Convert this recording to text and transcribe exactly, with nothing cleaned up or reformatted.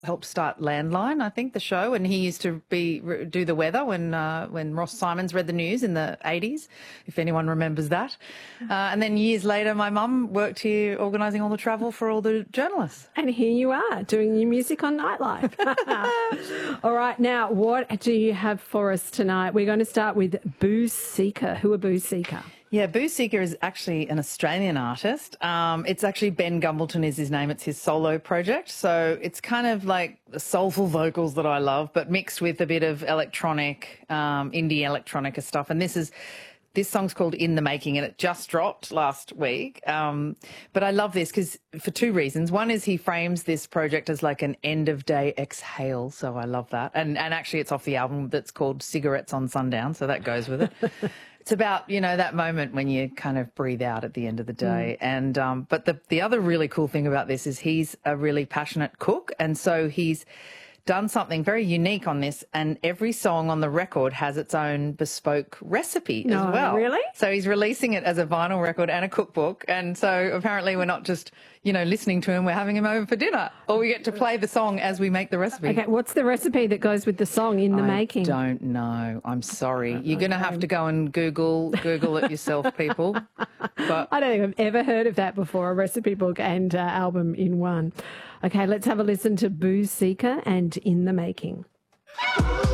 helped start Landline, I think, the show, and he used to be do the weather when uh, when Ross Simons read the news in the eighties, if anyone remembers that. Uh, and then years later, my mum worked here organising all the travel for all the journalists. And here you are doing your music on Nightlife. All right, now what do you have for us tonight? We're going to start with Booze Seeker. Who are Booze Seeker? Yeah, Booze Seeker is actually an Australian artist. Um, it's actually Ben Gumbleton is his name. It's his solo project. So it's kind of like soulful vocals that I love, but mixed with a bit of electronic, um, indie electronica stuff. And this is... This song's called In the Making, and it just dropped last week. Um, but I love this because for two reasons. One is he frames this project as like an end-of-day exhale, so I love that. And and actually it's off the album that's called Cigarettes on Sundown, so that goes with it. It's about, you know, that moment when you kind of breathe out at the end of the day. Mm. And um, but the, the other really cool thing about this is he's a really passionate cook, and so he's done something very unique on this, and every song on the record has its own bespoke recipe no, as well. Really? So he's releasing it as a vinyl record and a cookbook, and so apparently we're not just, you know, listening to him, we're having him over for dinner, or we get to play the song as we make the recipe. Okay, what's the recipe that goes with the song In the I Making? I don't know. I'm sorry. You're going to have to go and Google Google it yourself, people. But I don't think I've ever heard of that before, a recipe book and uh, album in one. Okay, let's have a listen to Booze Seeker and In the Making.